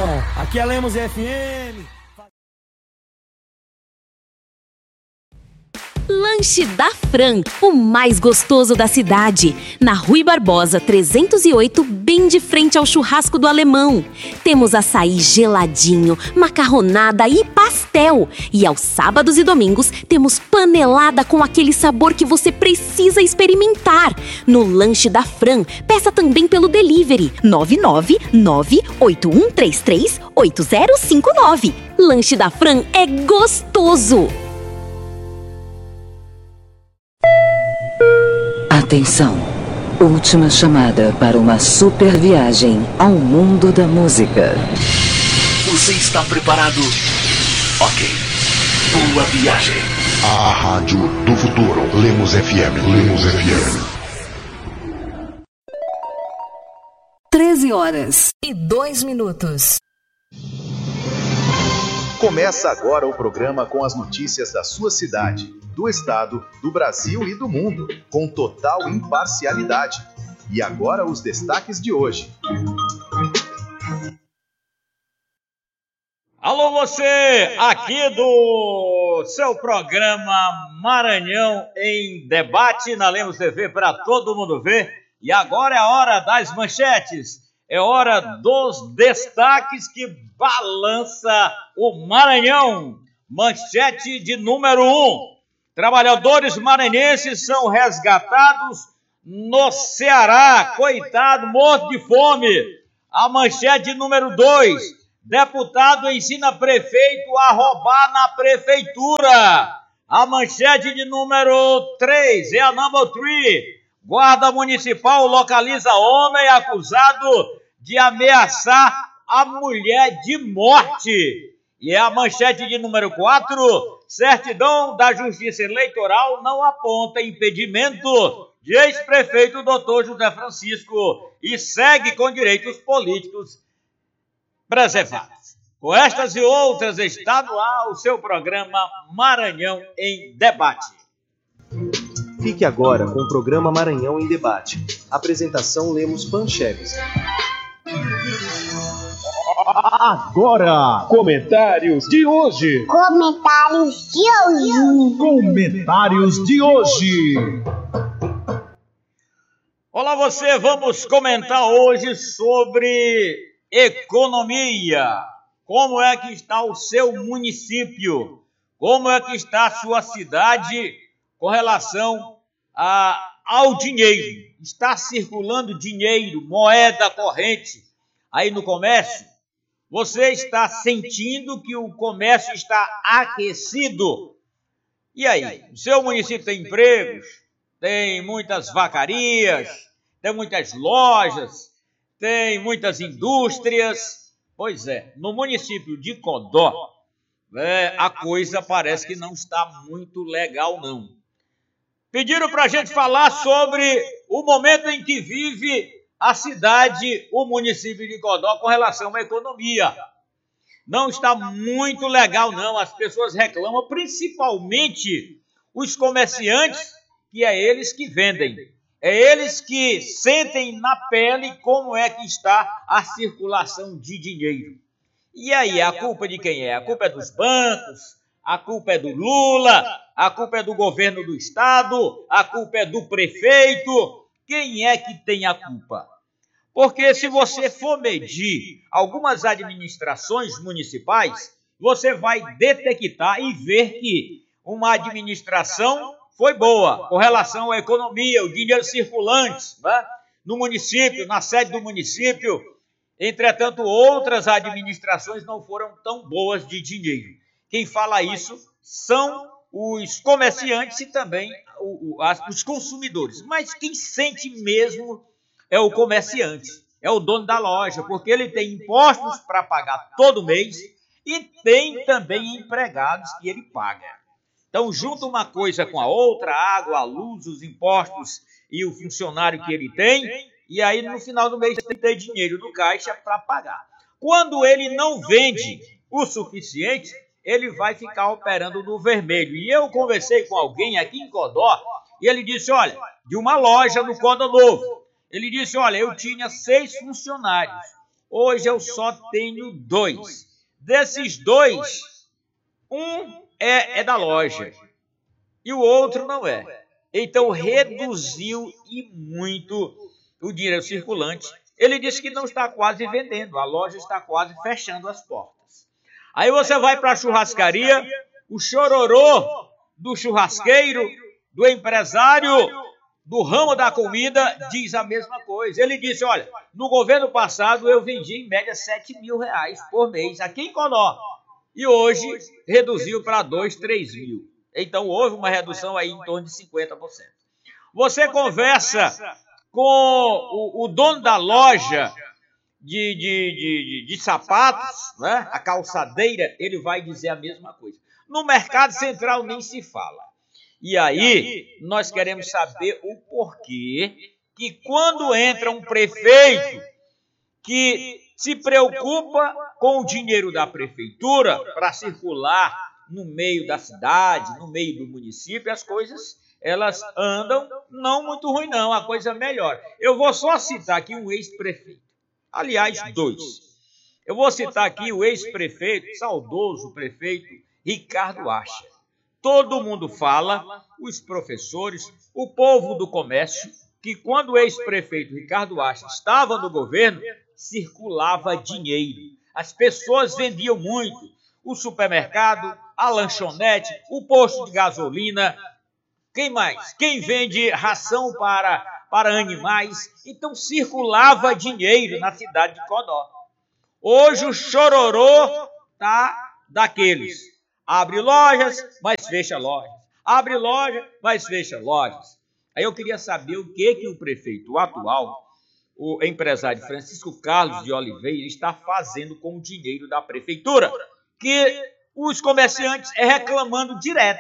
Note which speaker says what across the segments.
Speaker 1: Aqui é Lemos FM.
Speaker 2: Lanche da Fran, o mais gostoso da cidade. Na Rui Barbosa 308, bem de frente ao churrasco do Alemão. Temos açaí geladinho, macarronada e pastel. E aos sábados e domingos temos panelada com aquele sabor que você precisa experimentar. No Lanche da Fran, peça também pelo delivery 99981338059. Lanche da Fran é gostoso.
Speaker 3: Atenção! Última chamada para uma super viagem ao mundo da música.
Speaker 4: Você está preparado? Ok. Boa viagem.
Speaker 5: A Rádio do Futuro. Lemos FM. Lemos FM.
Speaker 6: 13h02.
Speaker 7: Começa agora o programa com as notícias da sua cidade, do estado, do Brasil e do mundo, com total imparcialidade. E agora os destaques de hoje.
Speaker 8: Alô você, aqui do seu programa Maranhão em Debate, na Lemos TV para todo mundo ver. E agora é a hora das manchetes. É hora dos destaques que balança o Maranhão. Manchete de número 1. Trabalhadores maranhenses são resgatados no Ceará. Coitado, morto de fome. A manchete de número 2. Deputado ensina prefeito a roubar na prefeitura. A manchete de número 3 é a number 3. Guarda Municipal localiza homem acusado de ameaçar a mulher de morte. E a manchete de número 4, certidão da Justiça Eleitoral não aponta impedimento de ex-prefeito Dr. José Francisco e segue com direitos políticos preservados. Com estas e outras está no ar o seu programa Maranhão em Debate.
Speaker 9: Fique agora com o programa Maranhão em Debate. Apresentação Lemos Pancheves.
Speaker 10: Agora, comentários de hoje. Comentários de hoje.
Speaker 8: Olá você, vamos comentar hoje sobre economia. Como é que está o seu município? Como é que está a sua cidade com relação ao dinheiro? Está circulando dinheiro, moeda corrente aí no comércio? Você está sentindo que o comércio está aquecido? E aí? O seu município tem empregos? Tem muitas vacarias? Tem muitas lojas? Tem muitas indústrias? Pois é, no município de Codó, a coisa parece que não está muito legal, não. Pediram para a gente falar sobre o momento em que vive a cidade, o município de Codó, com relação à economia. Não está muito legal, não. As pessoas reclamam, principalmente os comerciantes, que é eles que vendem. É eles que sentem na pele como é que está a circulação de dinheiro. E aí, a culpa de quem é? A culpa é dos bancos, a culpa é do Lula, a culpa é do governo do estado, a culpa é do prefeito. Quem é que tem a culpa? Porque se você for medir algumas administrações municipais, você vai detectar e ver que uma administração foi boa com relação à economia, o dinheiro circulante, né? No município, na sede do município. Entretanto, outras administrações não foram tão boas de dinheiro. Quem fala isso são os comerciantes e também os consumidores. Mas quem sente mesmo é o comerciante, é o dono da loja, porque ele tem impostos para pagar todo mês e tem também empregados que ele paga. Então, junta uma coisa com a outra, a água, a luz, os impostos e o funcionário que ele tem, e aí no final do mês tem que ter dinheiro no caixa para pagar. Quando ele não vende o suficiente, ele vai ficar operando no vermelho. E eu conversei com alguém aqui em Codó, e ele disse, olha, de uma loja no Codó Novo. Ele disse, olha, eu tinha 6 funcionários. Hoje eu só tenho 2. Desses 2, um é da loja e o outro não é. Então reduziu e muito o dinheiro circulante. Ele disse que não está quase vendendo, a loja está quase fechando as portas. Aí você vai para a churrascaria, o chororô do churrasqueiro, do empresário, do ramo da comida, diz a mesma coisa. Ele disse, olha, no governo passado eu vendi em média R$7.000 por mês aqui em Codó. E hoje reduziu para 2, 3 mil. Então houve uma redução aí em torno de 50%. Você conversa com o dono da loja de sapatos, né? A calçadeira, ele vai dizer a mesma coisa. No Mercado Central nem se fala. E aí, nós queremos saber o porquê que quando entra um prefeito que se preocupa com o dinheiro da prefeitura para circular no meio da cidade, no meio do município, as coisas, elas andam não muito ruim não, a coisa melhora. Eu vou só citar aqui um ex-prefeito, aliás, 2. Eu vou citar aqui o ex-prefeito, saudoso prefeito Ricardo Acha. Todo mundo fala, os professores, o povo do comércio, que quando o ex-prefeito Ricardo Acha estava no governo, circulava dinheiro. As pessoas vendiam muito. O supermercado, a lanchonete, o posto de gasolina. Quem mais? Quem vende ração para animais. Então circulava dinheiro na cidade de Codó. Hoje o chororô está daqueles. Abre lojas, mas fecha lojas. Abre loja, mas fecha lojas. Aí eu queria saber o que o prefeito atual, o empresário Francisco Carlos de Oliveira, está fazendo com o dinheiro da prefeitura, que os comerciantes reclamando direto.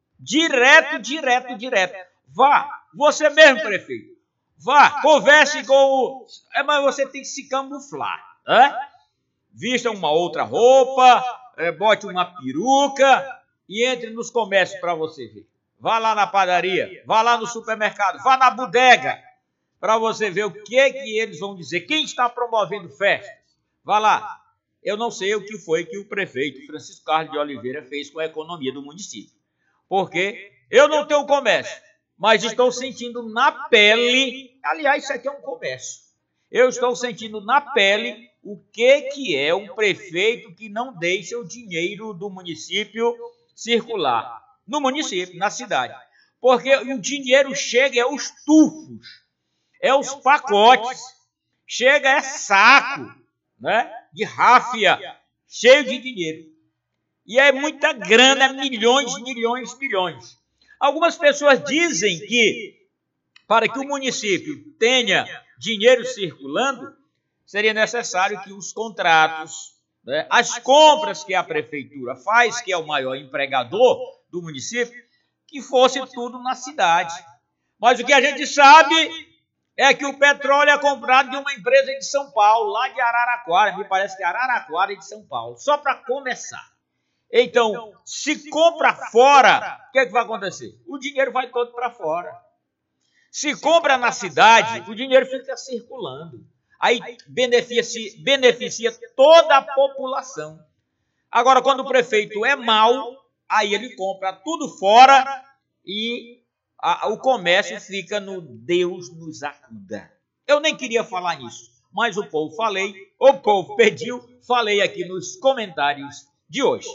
Speaker 8: Vá, você mesmo, prefeito. Vá, converse com o... mas você tem que se camuflar. Vista uma outra roupa... bote uma peruca e entre nos comércios para você ver. Vá lá na padaria, vá lá no supermercado, vá na bodega para você ver o que eles vão dizer. Quem está promovendo festas? Vá lá. Eu não sei o que foi que o prefeito Francisco Carlos de Oliveira fez com a economia do município. Porque eu não tenho comércio, mas estou sentindo na pele... Aliás, isso aqui é um comércio. Eu estou sentindo na pele... O que é um prefeito que não deixa o dinheiro do município circular? No município, na cidade. Porque o dinheiro chega, é os tufos, é os pacotes, chega, é saco, né, de ráfia, cheio de dinheiro. E é muita grana, milhões. Algumas pessoas dizem que, para que o município tenha dinheiro circulando, seria necessário que os contratos, né, as compras que a prefeitura faz, que é o maior empregador do município, que fosse tudo na cidade. Mas o que a gente sabe é que o petróleo é comprado de uma empresa de São Paulo, lá de Araraquara, me parece que é Araraquara de São Paulo, só para começar. Então, se compra fora, o que é que vai acontecer? O dinheiro vai todo para fora. Se compra na cidade, o dinheiro fica circulando. Aí beneficia toda a população. Agora, quando o prefeito é mau, aí ele compra tudo fora e o comércio fica no Deus nos acuda. Eu nem queria falar nisso, mas o povo pediu, falei aqui nos comentários de hoje.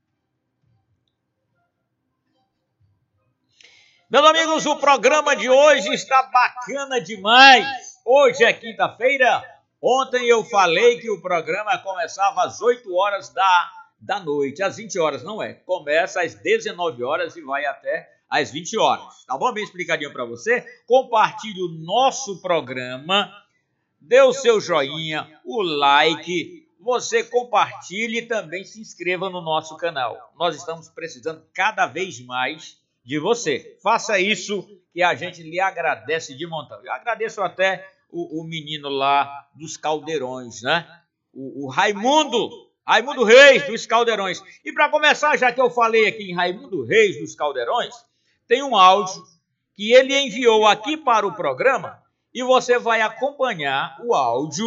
Speaker 8: Meus amigos, o programa de hoje está bacana demais. Hoje é quinta-feira. Ontem eu falei que o programa começava às 8 horas da noite. Às 20 horas, não é. Começa às 19 horas e vai até às 20 horas. Tá bom? Bem explicadinho para você. Compartilhe o nosso programa. Dê o seu joinha, o like. Você compartilhe e também se inscreva no nosso canal. Nós estamos precisando cada vez mais de você. Faça isso que a gente lhe agradece de montão. Eu agradeço até o menino lá dos Caldeirões, né? O Raimundo Reis dos Caldeirões. E para começar, já que eu falei aqui em Raimundo Reis dos Caldeirões, tem um áudio que ele enviou aqui para o programa e você vai acompanhar o áudio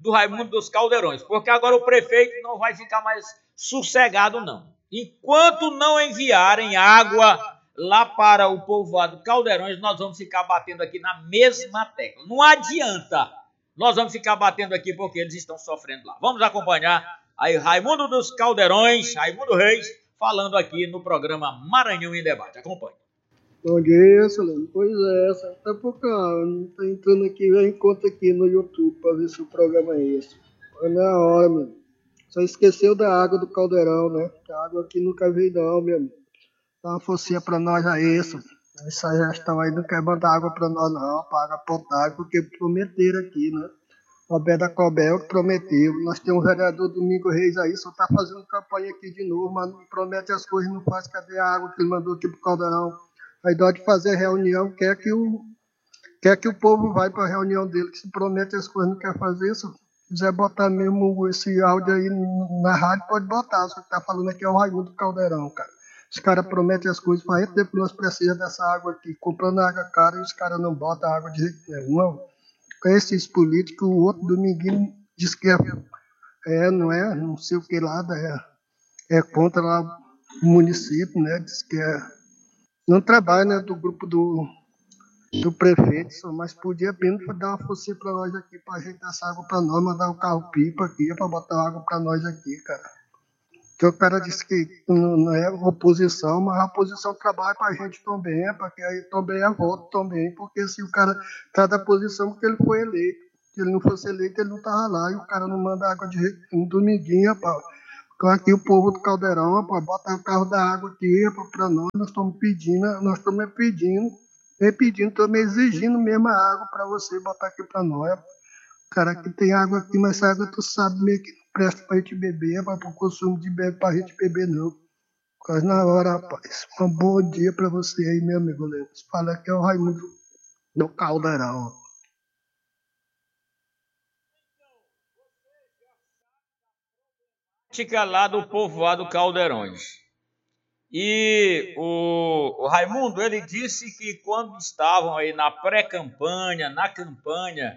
Speaker 8: do Raimundo dos Caldeirões, porque agora o prefeito não vai ficar mais sossegado, não. Enquanto não enviarem água lá para o povoado Caldeirões, nós vamos ficar batendo aqui na mesma tecla. Não adianta, nós vamos ficar batendo aqui porque eles estão sofrendo lá. Vamos acompanhar aí Raimundo dos Caldeirões, Raimundo Reis, falando aqui no programa Maranhão em Debate. Acompanhe.
Speaker 11: Bom dia, Solano. Pois é, até porque não tá entrando aqui, eu encontro aqui no YouTube para ver se o programa é esse. Foi na hora, meu. Só esqueceu da água do Caldeirão, né? A água aqui nunca veio não, meu amigo. Dá uma forcinha pra nós aí, isso. Essa gestão aí não quer mandar água pra nós não, para água potável, porque prometeram aqui, né? O Alberto da Cobel que prometeu. Nós temos um vereador Domingo Reis aí, só tá fazendo campanha aqui de novo, mas não promete as coisas, não faz. Cadê a água que ele mandou aqui pro Caldeirão? Aí dó de fazer reunião, quer que o povo vai para a reunião dele, que se promete as coisas, não quer fazer isso. Se quiser botar mesmo esse áudio aí na rádio, pode botar. Só que tá falando aqui é o Raimundo do Caldeirão, cara. Os caras prometem as coisas, faz tempo que nós precisamos dessa água aqui, comprando água cara, e os caras não botam água de jeito nenhum. Com esses políticos, o outro dominguinho diz que não é, não sei o que lá, é contra lá o município, né? Diz que não trabalha, né, do grupo do prefeito, mas podia bem dar uma forcinha pra nós aqui, pra ajeitar essa água pra nós, mandar um carro-pipa aqui, pra botar água pra nós aqui, cara. Porque o cara disse que não é oposição, mas a oposição trabalha pra gente também, porque aí também é voto também, porque se o cara tá da posição porque ele foi eleito, se ele não fosse eleito, ele não tava lá, e o cara não manda água de um dominguinho, rapaz. Aqui o povo do Caldeirão, rapaz, bota o carro da água aqui, rapaz, pra nós estamos pedindo, estamos exigindo mesmo a água pra você botar aqui pra nós, rapaz. Cara, aqui tem água aqui, mas essa água tu sabe meio que não presta pra gente beber, rapaz, pro consumo de bebê pra gente beber não. Quase na hora, rapaz. Um bom dia pra você aí, meu amigo Lemos. Fala que é o Raimundo do Caldeirão.
Speaker 8: Lá do povoado Caldeirões. E o Raimundo, ele disse que quando estavam aí na pré-campanha, na campanha,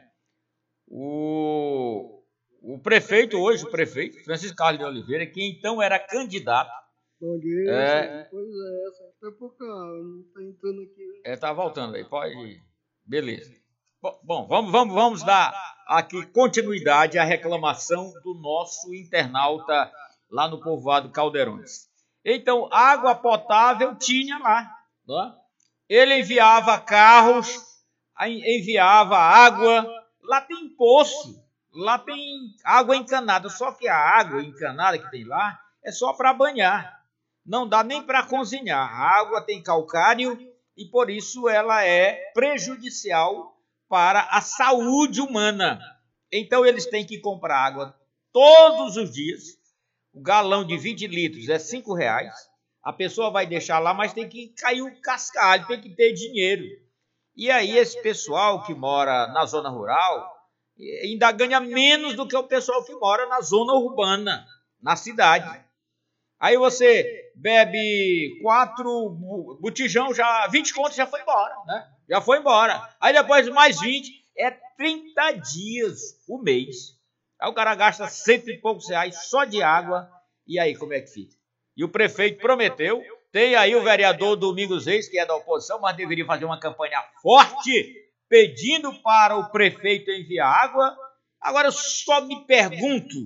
Speaker 8: o prefeito hoje, o prefeito Francisco Carlos de Oliveira, que então era candidato.
Speaker 11: Bom dia, pois é, até por cá, não tá entrando aqui.
Speaker 8: Tá voltando aí, pode ir. Beleza. Bom, vamos dar aqui continuidade à reclamação do nosso internauta lá no povoado Caldeirões. Então, água potável tinha lá. Né? Ele enviava carros, enviava água. Lá tem poço, lá tem água encanada. Só que a água encanada que tem lá é só para banhar. Não dá nem para cozinhar. A água tem calcário e por isso ela é prejudicial para a saúde humana. Então eles têm que comprar água todos os dias. O galão de 20 litros é R$5. A pessoa vai deixar lá, mas tem que cair o cascalho, tem que ter dinheiro. E aí esse pessoal que mora na zona rural ainda ganha menos do que o pessoal que mora na zona urbana, na cidade. Aí você bebe 4 botijão, já 20 contos já foi embora, né? Já foi embora. Aí depois mais 20, é 30 dias o mês. Aí o cara gasta R$100 e poucos só de água. E aí como é que fica? E o prefeito prometeu. Tem aí o vereador Domingos Reis, que é da oposição, mas deveria fazer uma campanha forte, pedindo para o prefeito enviar água. Agora eu só me pergunto,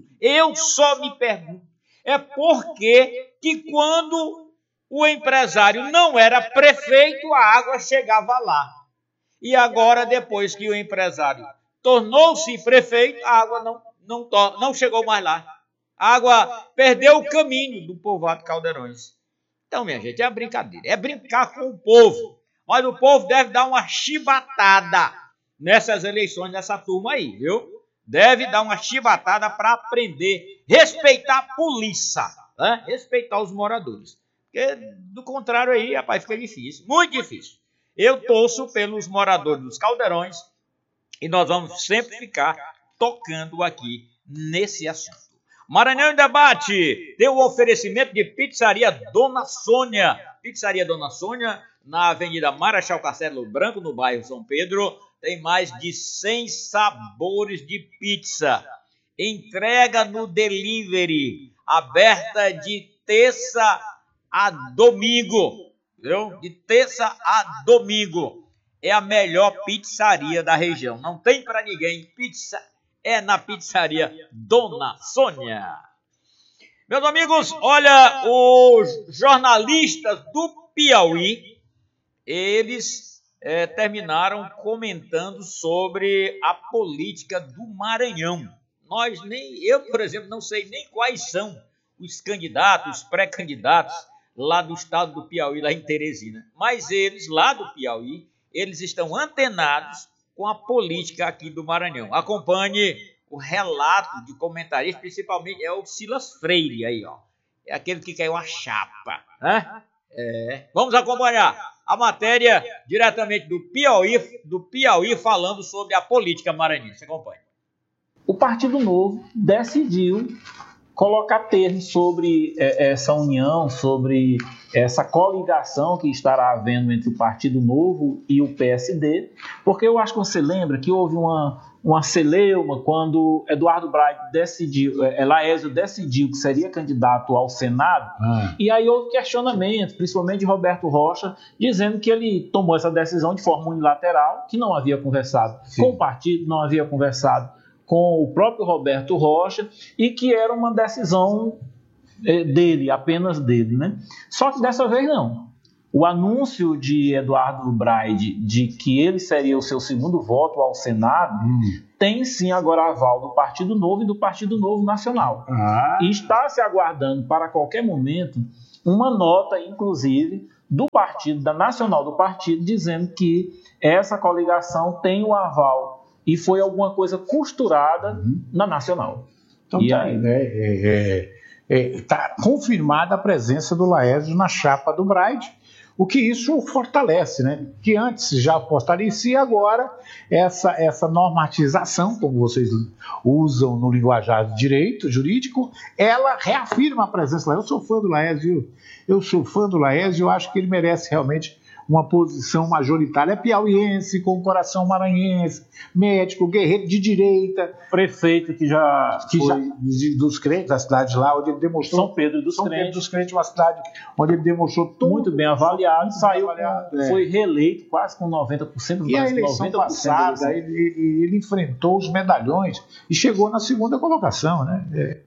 Speaker 8: é por que quando o empresário não era prefeito, a água chegava lá. E agora, depois que o empresário tornou-se prefeito, a água não chegou mais lá. A água perdeu o caminho do povoado Caldeirões. Então, minha gente, é brincadeira. É brincar com o povo. Mas o povo deve dar uma chibatada nessas eleições, nessa turma aí, viu? Deve dar uma chibatada para aprender, respeitar a polícia, né? Respeitar os moradores. Porque, do contrário aí, rapaz, fica difícil, muito difícil. Eu torço pelos moradores dos Caldeirões e nós vamos sempre ficar tocando aqui nesse assunto. Maranhão em Debate tem o oferecimento de Pizzaria Dona Sônia. Pizzaria Dona Sônia, na Avenida Marechal Castelo Branco, no bairro São Pedro. Tem mais de 100 sabores de pizza. entrega no delivery, aberta de terça a domingo, viu? De terça a domingo. É a melhor pizzaria da região. Não tem para ninguém. Pizza é na pizzaria Dona Sônia. Meus amigos, olha, os jornalistas do Piauí, eles terminaram comentando sobre a política do Maranhão. Eu, por exemplo, não sei nem quais são os candidatos, os pré-candidatos lá do estado do Piauí, lá em Teresina. Mas eles, lá do Piauí, eles estão antenados com a política aqui do Maranhão. Acompanhe o relato de comentarista, principalmente é o Silas Freire aí, ó. É aquele que caiu a chapa, né? Vamos acompanhar a matéria diretamente do Piauí falando sobre a política maranhense. Acompanhe.
Speaker 12: O Partido Novo decidiu colocar termo sobre essa união, sobre essa coligação que estará havendo entre o Partido Novo e o PSD, porque eu acho que você lembra que houve uma celeuma quando Eduardo Braide Laésio decidiu que seria candidato ao Senado, e aí houve questionamento, principalmente de Roberto Rocha, dizendo que ele tomou essa decisão de forma unilateral, que não havia conversado com o partido, não havia conversado com o próprio Roberto Rocha, e que era uma decisão dele, apenas dele, né? Só que dessa vez não. O anúncio de Eduardo Braide de que ele seria o seu segundo voto ao Senado tem sim agora aval do Partido Novo e do Partido Novo Nacional. E está se aguardando para qualquer momento uma nota, inclusive, do partido, da Nacional do Partido, dizendo que essa coligação tem o aval e foi alguma coisa costurada na Nacional.
Speaker 13: Então tá aí, né? Está confirmada a presença do Laésio na chapa do Braide, o que isso fortalece, né? Que antes já fortalecia, agora essa normatização, como vocês usam no linguajar de direito jurídico, ela reafirma a presença. Eu sou fã do Laésio, eu acho que ele merece realmente uma posição majoritária. É piauiense, com coração maranhense, médico, guerreiro de direita.
Speaker 12: Prefeito que já
Speaker 13: dos crentes, da cidade lá, onde ele demonstrou...
Speaker 12: São Pedro dos Crentes,
Speaker 13: uma cidade onde ele demonstrou
Speaker 12: muito bem avaliado, foi reeleito quase com 90%.
Speaker 13: E a eleição passada, ele enfrentou os medalhões e chegou na segunda colocação, né?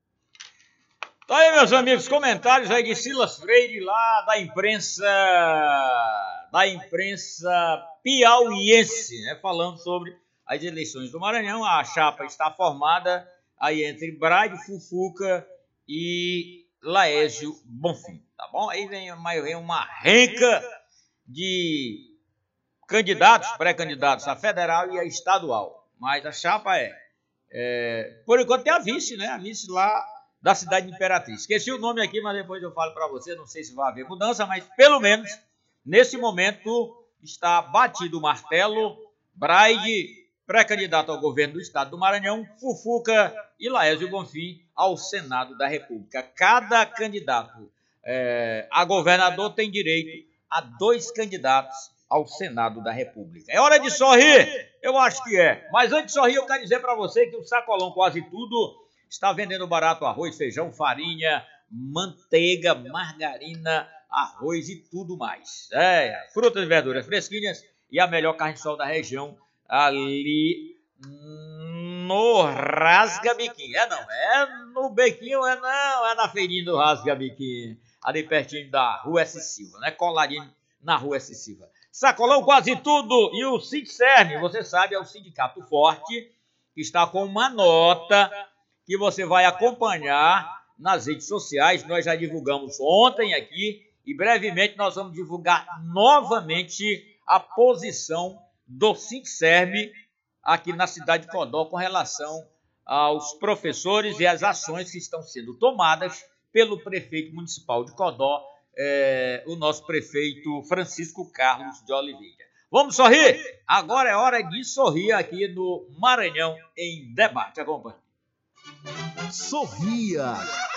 Speaker 8: Tá aí, meus amigos, comentários aí de Silas Freire, lá da imprensa piauiense, né, falando sobre as eleições do Maranhão. A chapa está formada aí entre Braide, Fufuca e Laésio Bonfim, tá bom? Aí vem uma renca de candidatos, pré-candidatos a federal e a estadual. Mas a chapa por enquanto tem a vice, né? A vice lá da cidade de Imperatriz. Esqueci o nome aqui, mas depois eu falo para você, não sei se vai haver mudança, mas pelo menos, nesse momento, está batido o martelo, Braide, pré-candidato ao governo do estado do Maranhão, Fufuca e Laésio Bonfim ao Senado da República. Cada candidato a governador tem direito a 2 candidatos ao Senado da República. É hora de sorrir? Eu acho que é. Mas antes de sorrir, eu quero dizer para você que o Sacolão Quase Tudo está vendendo barato arroz, feijão, farinha, manteiga, margarina, arroz e tudo mais. Frutas e verduras fresquinhas e a melhor carne de sol da região ali no Rasga Biquinho. É no Bequinho, é na feirinha do Rasga Biquinho, ali pertinho da Rua S. Silva, né? Coladinho na Rua S. Silva. Sacolão Quase Tudo e o Sindserm, você sabe, é o sindicato forte que está com uma nota que você vai acompanhar nas redes sociais. Nós já divulgamos ontem aqui e brevemente nós vamos divulgar novamente a posição do Sindserm aqui na cidade de Codó com relação aos professores e às ações que estão sendo tomadas pelo prefeito municipal de Codó, o nosso prefeito Francisco Carlos de Oliveira. Vamos sorrir? Agora é hora de sorrir aqui no Maranhão em Debate. Acompanhe.
Speaker 1: Sorria.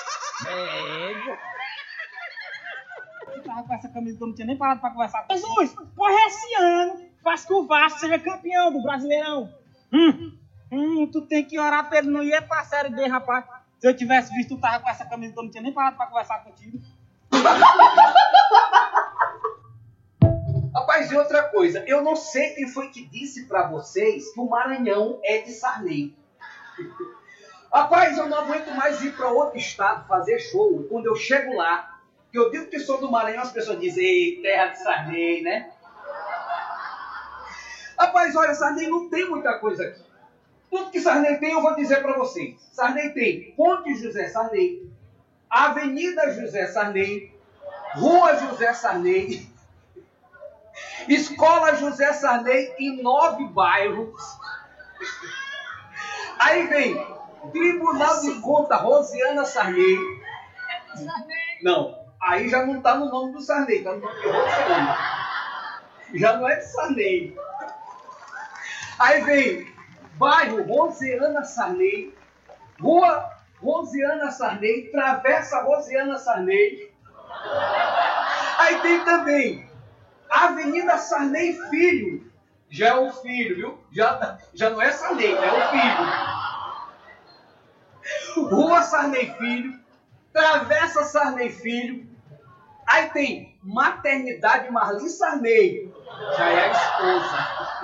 Speaker 14: Eu tava com essa camisa que eu não tinha nem parado pra conversar. Jesus, porra, esse ano faz que o Vasco seja campeão do Brasileirão. Tu tem que orar pra ele não ir pra série B, rapaz. Se eu tivesse visto, tu tava com essa camisa, eu não tinha nem parado pra conversar contigo.
Speaker 15: Rapaz, e outra coisa, eu não sei quem foi que disse pra vocês que o Maranhão é de Sarney. Rapaz, eu não aguento mais ir pra outro estado fazer show. E quando eu chego lá, que eu digo que sou do Maranhão, as pessoas dizem, ei, terra de Sarney, né? Rapaz, olha, Sarney não tem muita coisa aqui. Tudo que Sarney tem, eu vou dizer pra vocês. Sarney tem Ponte José Sarney, Avenida José Sarney, Rua José Sarney, Escola José Sarney em 9 bairros. Aí vem Tribunal de Conta Rosiana Sarney. Não, aí já não está no nome do Sarney, está no nome de Rosiana. Já não é de Sarney. Aí vem bairro Rosiana Sarney, Rua Rosiana Sarney, Travessa Rosiana Sarney. Aí tem também Avenida Sarney Filho. Já é o filho, viu? Já não é Sarney, é o filho. Rua Sarney Filho, Travessa Sarney Filho. Aí tem Maternidade Marli Sarney. Já é a esposa.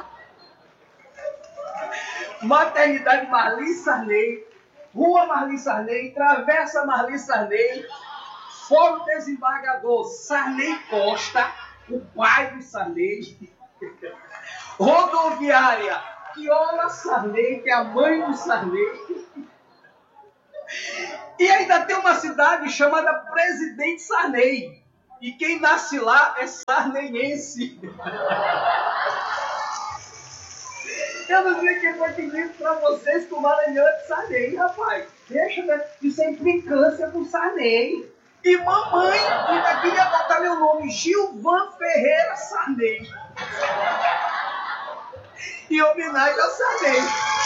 Speaker 15: Maternidade Marli Sarney, Rua Marli Sarney, Travessa Marli Sarney, Fórum Desembargador Sarney Costa, o pai do Sarney, Rodoviária Quiola Sarney, que é a mãe do Sarney, e ainda tem uma cidade chamada Presidente Sarney, e quem nasce lá é sarneiense. Eu não sei quem foi que disse pra vocês que o Maranhão é de Sarney, rapaz. Deixa de ser implicância com Sarney. E mamãe ainda queria botar meu nome, Gilvan Ferreira Sarney. Em homenagem a Sarney.